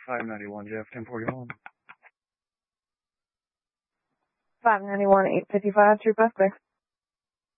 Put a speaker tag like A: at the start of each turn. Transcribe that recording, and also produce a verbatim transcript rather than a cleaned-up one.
A: five ninety-one, Jeff, ten forty-one.
B: five ninety-one, eight fifty-five, True Prospect.